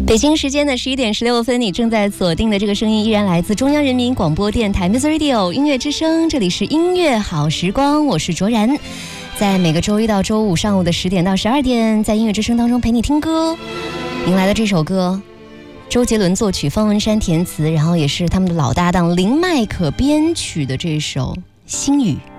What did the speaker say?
北京时间的11:16，你正在锁定的这个声音依然来自中央人民广播电台 Music Radio 音乐之声，这里是音乐好时光，我是卓然，在每个周一到周五上午的10点到12点，在音乐之声当中陪你听歌。迎来的这首歌，周杰伦作曲，方文山填词，然后也是他们的老搭档林迈可编曲的这首《心语》。